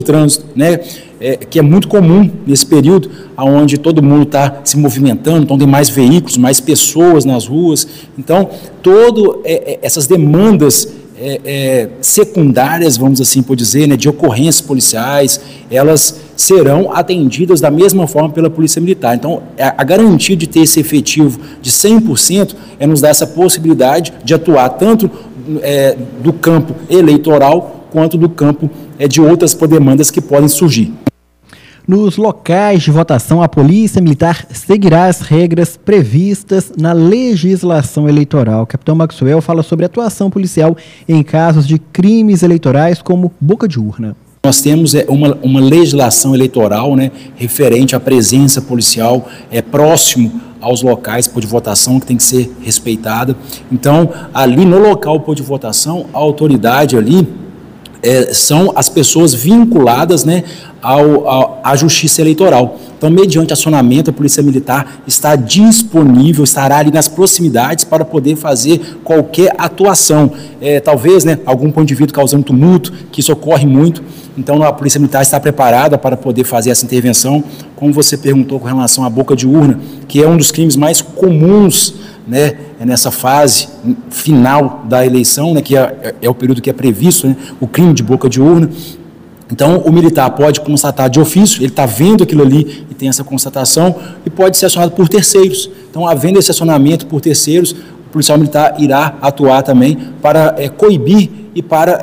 trânsito, né, que é muito comum nesse período, onde todo mundo está se movimentando, então tem mais veículos, mais pessoas nas ruas. Então, todas essas demandas secundárias, vamos assim por dizer, né, de ocorrências policiais, elas serão atendidas da mesma forma pela Polícia Militar. Então, a garantia de ter esse efetivo de 100% nos dá essa possibilidade de atuar tanto do campo eleitoral quanto do campo de outras demandas que podem surgir. Nos locais de votação, a Polícia Militar seguirá as regras previstas na legislação eleitoral. O capitão Maxwell fala sobre a atuação policial em casos de crimes eleitorais como boca de urna. Nós temos uma legislação eleitoral, né, referente à presença policial próximo aos locais de votação, que tem que ser respeitada. Então, ali no local de votação, a autoridade ali são as pessoas vinculadas, né, à Justiça Eleitoral. Então, mediante acionamento, a Polícia Militar está disponível, estará ali nas proximidades para poder fazer qualquer atuação. Talvez, né, algum indivíduo causando tumulto, que isso ocorre muito. Então, a Polícia Militar está preparada para poder fazer essa intervenção. Como você perguntou com relação à boca de urna, que é um dos crimes mais comuns, né, nessa fase final da eleição, né, que é o período que é previsto, né, o crime de boca de urna. Então, o militar pode constatar de ofício, ele está vendo aquilo ali e tem essa constatação, e pode ser acionado por terceiros. Então, havendo esse acionamento por terceiros, o policial militar irá atuar também para coibir e para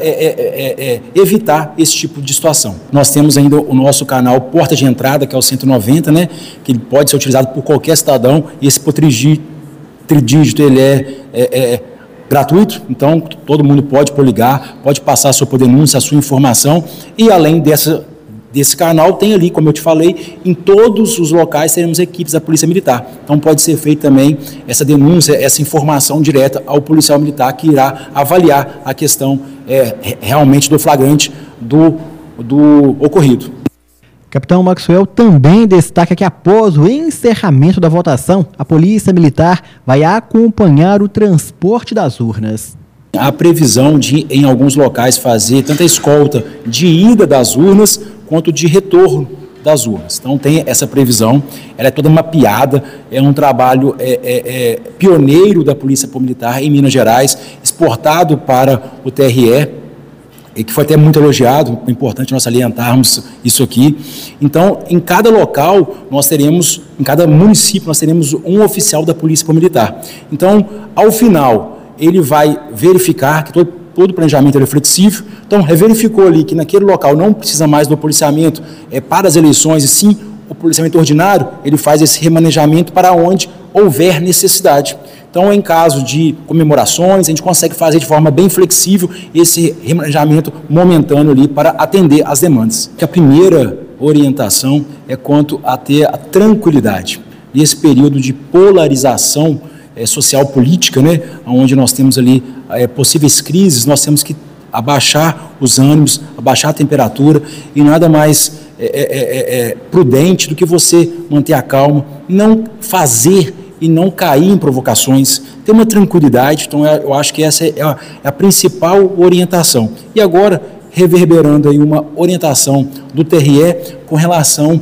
evitar esse tipo de situação. Nós temos ainda o nosso canal Porta de Entrada, que é o 190, né, que ele pode ser utilizado por qualquer cidadão, e esse tridígito ele é gratuito, então todo mundo pode ligar, pode passar a sua denúncia, a sua informação, e além desse canal, tem ali, como eu te falei, em todos os locais teremos equipes da Polícia Militar. Então pode ser feita também essa denúncia, essa informação direta ao policial militar, que irá avaliar a questão realmente do flagrante do ocorrido. Capitão Maxwell também destaca que após o encerramento da votação, a Polícia Militar vai acompanhar o transporte das urnas. Há previsão de, em alguns locais, fazer tanto a escolta de ida das urnas quanto de retorno das urnas. Então tem essa previsão, ela é toda mapeada, é um trabalho pioneiro da Polícia Militar em Minas Gerais, exportado para o TRE, e que foi até muito elogiado, é importante nós salientarmos isso aqui. Então, em cada local, em cada município, nós teremos um oficial da Polícia Militar. Então, ao final, ele vai verificar que todo o planejamento é flexível. Então, verificou ali que naquele local não precisa mais do policiamento para as eleições, e sim o policiamento ordinário, ele faz esse remanejamento para onde houver necessidade. Então, em caso de comemorações, a gente consegue fazer de forma bem flexível esse remanejamento momentâneo ali para atender às demandas. A primeira orientação é quanto a ter a tranquilidade. Nesse período de polarização social política, né, onde nós temos ali possíveis crises, nós temos que abaixar os ânimos, abaixar a temperatura, e nada mais prudente do que você manter a calma, não fazer e não cair em provocações, ter uma tranquilidade. Então eu acho que essa é a principal orientação. E agora, reverberando aí uma orientação do TRE com relação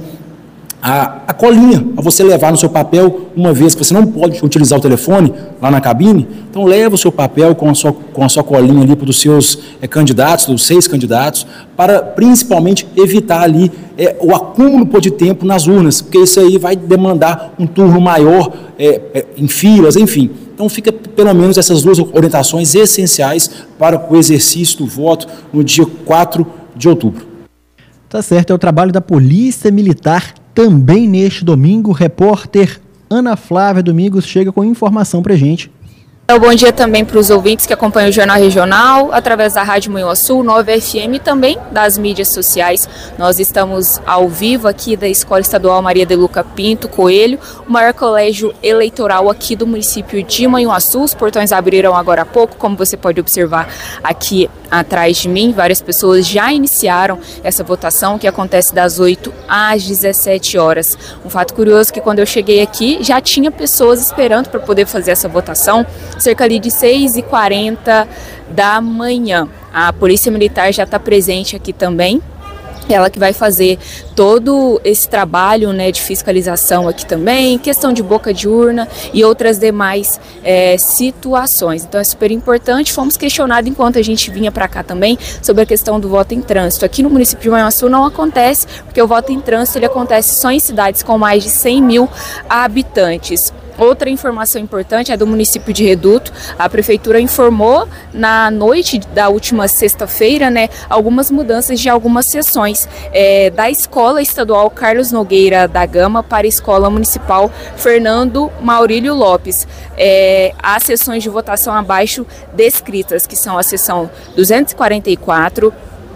a colinha, a você levar no seu papel, uma vez que você não pode utilizar o telefone lá na cabine, então leva o seu papel com a sua colinha ali para os seus candidatos, dos 6 candidatos, para principalmente evitar ali o acúmulo de tempo nas urnas, porque isso aí vai demandar um turno maior em filas, enfim. Então fica pelo menos essas 2 orientações essenciais para o exercício do voto no dia 4 de outubro. Tá certo, é o trabalho da Polícia Militar. Também neste domingo, o repórter Ana Flávia Domingos chega com informação para a gente. Bom dia também para os ouvintes que acompanham o Jornal Regional, através da Rádio Manhuaçu, 9 FM e também das mídias sociais. Nós estamos ao vivo aqui da Escola Estadual Maria de Luca Pinto Coelho, o maior colégio eleitoral aqui do município de Manhuaçu. Os portões abriram agora há pouco, como você pode observar aqui atrás de mim. Várias pessoas já iniciaram essa votação, que acontece das 8 às 17 horas. Um fato curioso é que quando eu cheguei aqui, já tinha pessoas esperando para poder fazer essa votação, cerca ali de 6h40 da manhã. A Polícia Militar já está presente aqui também. Ela que vai fazer todo esse trabalho, né, de fiscalização aqui também, questão de boca de urna e outras demais situações. Então é super importante. Fomos questionados enquanto a gente vinha para cá também sobre a questão do voto em trânsito. Aqui no município de Manhuaçu não acontece, porque o voto em trânsito ele acontece só em cidades com mais de 100 mil habitantes. Outra informação importante é do município de Reduto. A prefeitura informou na noite da última sexta-feira, né, algumas mudanças de algumas sessões da Escola Estadual Carlos Nogueira da Gama para a Escola Municipal Fernando Maurílio Lopes. Há sessões de votação abaixo descritas, que são a sessão 244,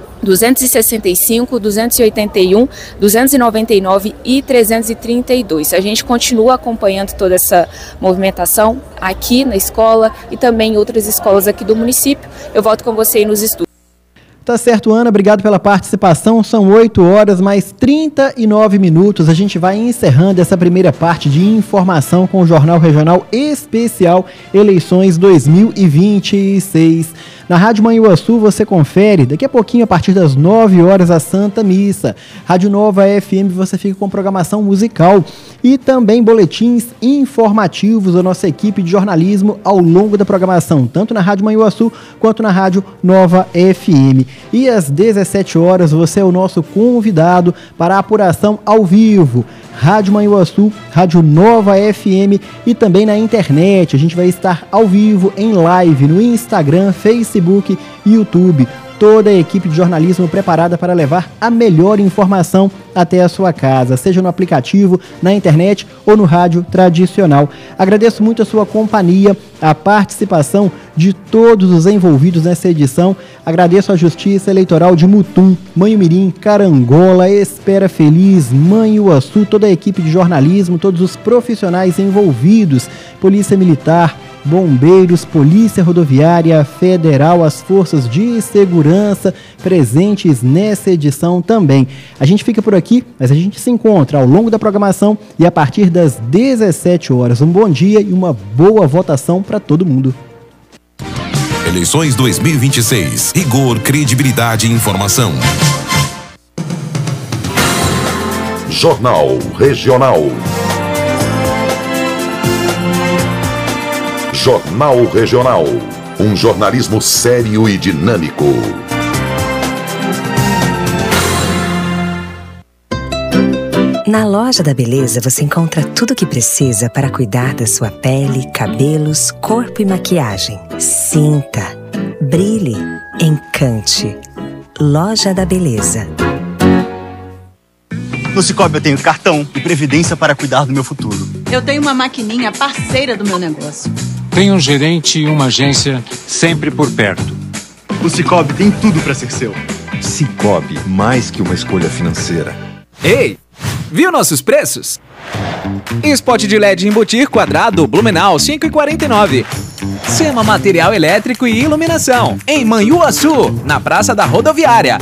265, 281, 299 e 332. A gente continua acompanhando toda essa movimentação aqui na escola e também em outras escolas aqui do município. Eu volto com você aí nos estudos. Tá certo, Ana, obrigado pela participação. São 8 horas mais 39 minutos. A gente vai encerrando essa primeira parte de informação com o Jornal Regional Especial Eleições 2026. Na Rádio Manhuaçu você confere daqui a pouquinho, a partir das 9 horas, a Santa Missa. Rádio Nova FM você fica com programação musical e também boletins informativos da nossa equipe de jornalismo ao longo da programação, tanto na Rádio Manhuaçu quanto na Rádio Nova FM. E às 17 horas você é o nosso convidado para a apuração ao vivo. Rádio Manhuaçu, Rádio Nova FM e também na internet. A gente vai estar ao vivo, em live, no Instagram, Facebook e YouTube. Toda a equipe de jornalismo preparada para levar a melhor informação até a sua casa, seja no aplicativo, na internet ou no rádio tradicional. Agradeço muito a sua companhia, a participação de todos os envolvidos nessa edição. Agradeço a Justiça Eleitoral de Mutum, Manhumirim, Carangola, Espera Feliz, Manhuaçu, toda a equipe de jornalismo, todos os profissionais envolvidos, Polícia Militar, Bombeiros, Polícia Rodoviária Federal, as forças de segurança presentes nessa edição também. A gente fica por aqui, mas a gente se encontra ao longo da programação e a partir das 17 horas. Um bom dia e uma boa votação para todo mundo. Eleições 2026. Rigor, credibilidade e informação. Jornal Regional. Jornal Regional. Um jornalismo sério e dinâmico. Na Loja da Beleza você encontra tudo o que precisa para cuidar da sua pele, cabelos, corpo e maquiagem. Sinta, brilhe, encante. Loja da Beleza. No Cicobi eu tenho cartão e previdência para cuidar do meu futuro. Eu tenho uma maquininha parceira do meu negócio. Tem um gerente e uma agência sempre por perto. O Cicobi tem tudo para ser seu. Cicobi, mais que uma escolha financeira. Ei, viu nossos preços? Spot de LED embutir quadrado Blumenau 5,49. Sema material elétrico e iluminação em Manhuaçu, na Praça da Rodoviária,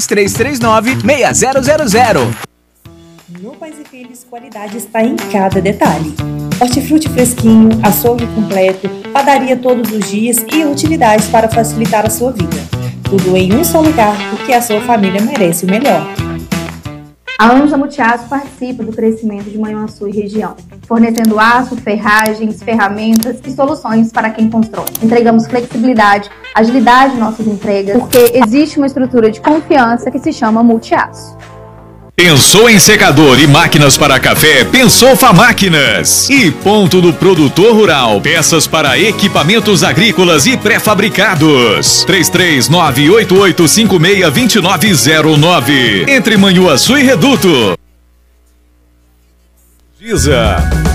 3339-6000. No Pais e Filhos, qualidade está em cada detalhe. Hortifruti fresquinho, açougue completo, padaria todos os dias e utilidades para facilitar a sua vida. Tudo em um só lugar, porque a sua família merece o melhor. A Ansa Multiaço participa do crescimento de Manhuaçu e região, fornecendo aço, ferragens, ferramentas e soluções para quem constrói. Entregamos flexibilidade, agilidade em nossas entregas, porque existe uma estrutura de confiança que se chama Multiaço. Pensou em secador e máquinas para café? Pensou Famáquinas. E Ponto do Produtor Rural. Peças para equipamentos agrícolas e pré-fabricados. 33988562909. Entre Manhuaçu e Reduto. Giza.